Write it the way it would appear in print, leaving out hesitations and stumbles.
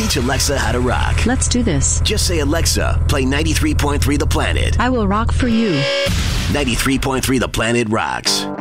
Teach Alexa how to rock. Let's do this. Just say, Alexa, play 93.3 The Planet. I will rock for you. 93.3 The Planet rocks.